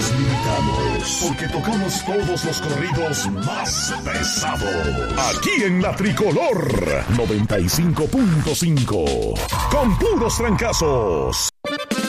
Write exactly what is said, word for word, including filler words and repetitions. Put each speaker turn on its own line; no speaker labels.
los limitamos, porque tocamos todos los corridos más pesados. Aquí en La Tricolor noventa y cinco punto cinco, con puros trancazos.